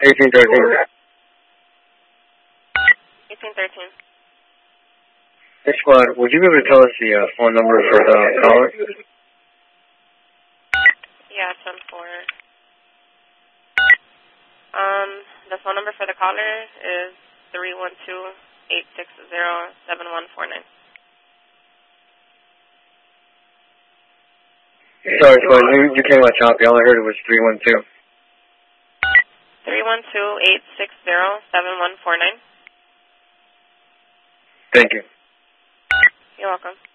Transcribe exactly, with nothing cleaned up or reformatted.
eighteen thirteen. eighteen thirteen. Hey, squad, would you be able to tell us the uh, phone number for the caller? Yeah, ten four. Um, the phone number for the caller is three one two, eight six zero, seven one four nine. Sorry, squad, you, you came out choppy. All I heard was three one two. three one two, eight six zero, seven one four nine. Thank you. You're welcome.